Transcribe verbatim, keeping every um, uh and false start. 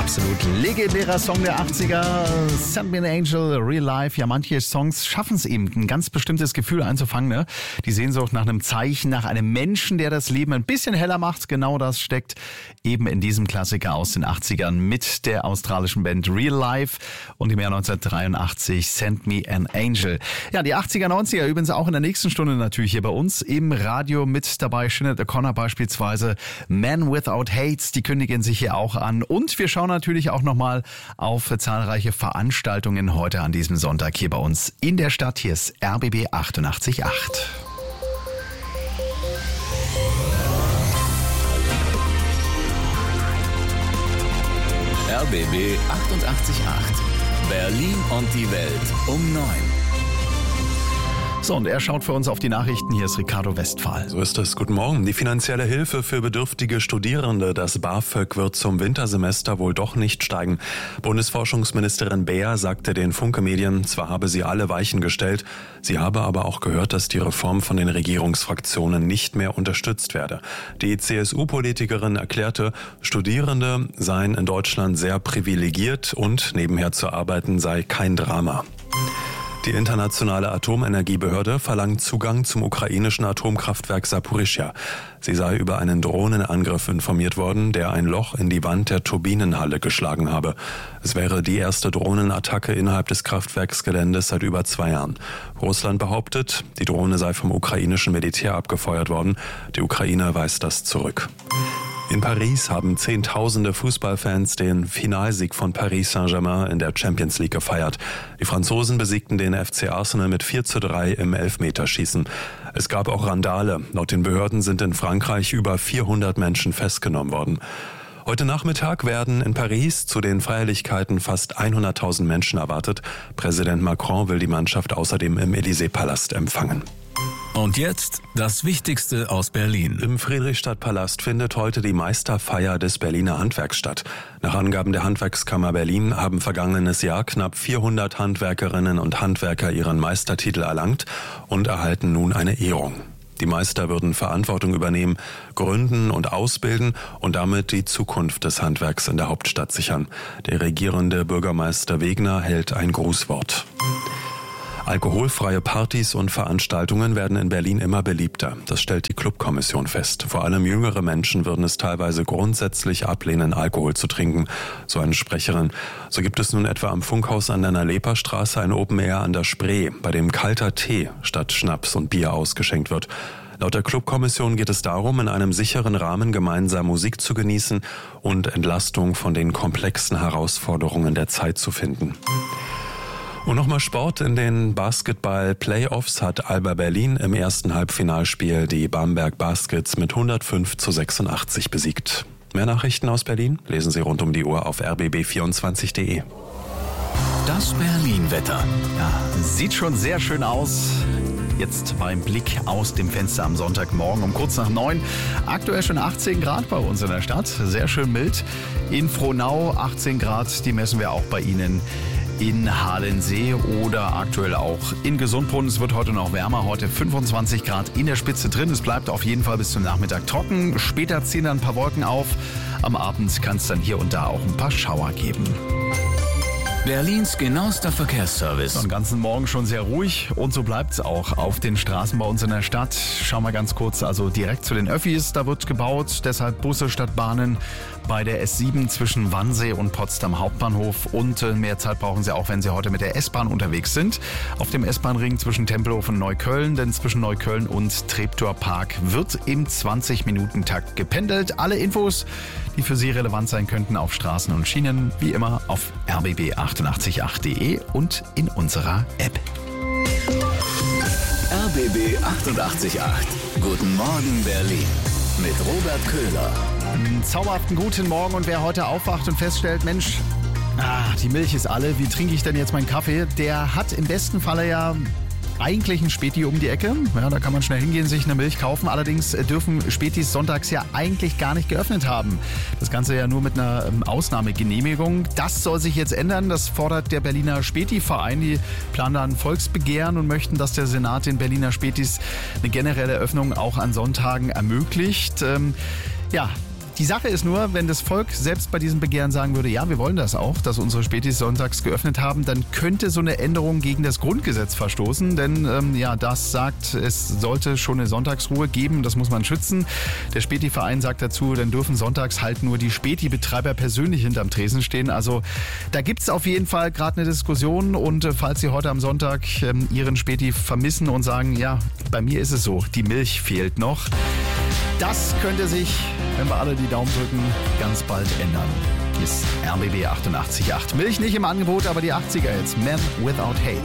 Absolut legendärer Song der achtziger. Send Me an Angel, Real Life. Ja, manche Songs schaffen es eben, ein ganz bestimmtes Gefühl einzufangen. Ne? Die Sehnsucht nach einem Zeichen, nach einem Menschen, der das Leben ein bisschen heller macht. Genau das steckt eben in diesem Klassiker aus den achtzigern mit der australischen Band Real Life und im Jahr neunzehnhundertdreiundachtzig Send Me an Angel. Ja, die achtziger, neunziger übrigens auch in der nächsten Stunde natürlich hier bei uns im Radio mit dabei. Sinead O'Connor beispielsweise, Man Without Hates, die kündigen sich hier auch an. Und wir schauen natürlich auch nochmal auf zahlreiche Veranstaltungen heute an diesem Sonntag hier bei uns in der Stadt. Hier ist R B B achtundachtzig Komma acht. R B B achtundachtzig Komma acht. Berlin und die Welt um neun. So, und er schaut für uns auf die Nachrichten. Hier ist Ricardo Westphal. So ist es. Guten Morgen. Die finanzielle Hilfe für bedürftige Studierende, das BAföG, wird zum Wintersemester wohl doch nicht steigen. Bundesforschungsministerin Beer sagte den Funke-Medien, zwar habe sie alle Weichen gestellt, sie habe aber auch gehört, dass die Reform von den Regierungsfraktionen nicht mehr unterstützt werde. Die C S U-Politikerin erklärte, Studierende seien in Deutschland sehr privilegiert und nebenher zu arbeiten sei kein Drama. Die internationale Atomenergiebehörde verlangt Zugang zum ukrainischen Atomkraftwerk Saporischschja. Sie sei über einen Drohnenangriff informiert worden, der ein Loch in die Wand der Turbinenhalle geschlagen habe. Es wäre die erste Drohnenattacke innerhalb des Kraftwerksgeländes seit über zwei Jahren. Russland behauptet, die Drohne sei vom ukrainischen Militär abgefeuert worden. Die Ukraine weist das zurück. In Paris haben Zehntausende Fußballfans den Finalsieg von Paris Saint-Germain in der Champions League gefeiert. Die Franzosen besiegten den F C Arsenal mit vier zu drei im Elfmeterschießen. Es gab auch Randale. Laut den Behörden sind in Frankreich über vierhundert Menschen festgenommen worden. Heute Nachmittag werden in Paris zu den Feierlichkeiten fast hunderttausend Menschen erwartet. Präsident Macron will die Mannschaft außerdem im Élysée-Palast empfangen. Und jetzt das Wichtigste aus Berlin. Im Friedrichstadtpalast findet heute die Meisterfeier des Berliner Handwerks statt. Nach Angaben der Handwerkskammer Berlin haben vergangenes Jahr knapp vierhundert Handwerkerinnen und Handwerker ihren Meistertitel erlangt und erhalten nun eine Ehrung. Die Meister würden Verantwortung übernehmen, gründen und ausbilden und damit die Zukunft des Handwerks in der Hauptstadt sichern. Der regierende Bürgermeister Wegner hält ein Grußwort. Alkoholfreie Partys und Veranstaltungen werden in Berlin immer beliebter. Das stellt die Clubkommission fest. Vor allem jüngere Menschen würden es teilweise grundsätzlich ablehnen, Alkohol zu trinken, so eine Sprecherin. So gibt es nun etwa am Funkhaus an der Nalepa-Straße ein Open Air an der Spree, bei dem kalter Tee statt Schnaps und Bier ausgeschenkt wird. Laut der Clubkommission geht es darum, in einem sicheren Rahmen gemeinsam Musik zu genießen und Entlastung von den komplexen Herausforderungen der Zeit zu finden. Und nochmal Sport. In den Basketball-Playoffs hat Alba Berlin im ersten Halbfinalspiel die Bamberg Baskets mit hundertfünf zu sechsundachtzig besiegt. Mehr Nachrichten aus Berlin lesen Sie rund um die Uhr auf r b b vierundzwanzig punkt d e. Das Berlin-Wetter. Ja, sieht schon sehr schön aus. Jetzt beim Blick aus dem Fenster am Sonntagmorgen um kurz nach neun. Aktuell schon achtzehn Grad bei uns in der Stadt. Sehr schön mild. In Frohnau achtzehn Grad, die messen wir auch bei Ihnen in Halensee oder aktuell auch in Gesundbrunnen. Es wird heute noch wärmer, heute fünfundzwanzig Grad in der Spitze drin. Es bleibt auf jeden Fall bis zum Nachmittag trocken. Später ziehen dann ein paar Wolken auf. Am Abend kann es dann hier und da auch ein paar Schauer geben. Berlins genauester Verkehrsservice. Den ganzen Morgen schon sehr ruhig und so bleibt es auch auf den Straßen bei uns in der Stadt. Schauen wir ganz kurz, also direkt zu den Öffis, da wird gebaut, deshalb Busse statt Bahnen bei der S sieben zwischen Wannsee und Potsdam Hauptbahnhof und mehr Zeit brauchen Sie auch, wenn Sie heute mit der S-Bahn unterwegs sind. Auf dem S-Bahn-Ring zwischen Tempelhof und Neukölln, denn zwischen Neukölln und Treptower Park wird im zwanzig-Minuten-Takt gependelt. Alle Infos, die für Sie relevant sein könnten, auf Straßen und Schienen, wie immer auf r b b achtundachtzig Komma acht punkt d e und in unserer App. R B B achtundachtzig Komma acht. Guten Morgen Berlin mit Robert Köhler. Einen zauberhaften guten Morgen und wer heute aufwacht und feststellt, Mensch, ah, die Milch ist alle, wie trinke ich denn jetzt meinen Kaffee? Der hat im besten Falle ja eigentlich ein Späti um die Ecke. Ja, da kann man schnell hingehen, sich eine Milch kaufen. Allerdings dürfen Spätis sonntags ja eigentlich gar nicht geöffnet haben. Das Ganze ja nur mit einer Ausnahmegenehmigung. Das soll sich jetzt ändern. Das fordert der Berliner Späti-Verein. Die planen da ein Volksbegehren und möchten, dass der Senat den Berliner Spätis eine generelle Öffnung auch an Sonntagen ermöglicht. Ähm, ja, Die Sache ist nur, wenn das Volk selbst bei diesem Begehren sagen würde, ja, wir wollen das auch, dass unsere Spätis sonntags geöffnet haben, dann könnte so eine Änderung gegen das Grundgesetz verstoßen, denn ähm, ja, das sagt, es sollte schon eine Sonntagsruhe geben, das muss man schützen. Der Späti-Verein sagt dazu, dann dürfen sonntags halt nur die Späti-Betreiber persönlich hinterm Tresen stehen. Also da gibt es auf jeden Fall gerade eine Diskussion und äh, falls Sie heute am Sonntag ähm, Ihren Späti vermissen und sagen, ja, bei mir ist es so, die Milch fehlt noch. Das könnte sich, wenn wir alle die Daumen drücken, ganz bald ändern. Hier ist R B B achtundachtzig Komma acht. Milch nicht im Angebot, aber die achtziger jetzt. Men Without Hate.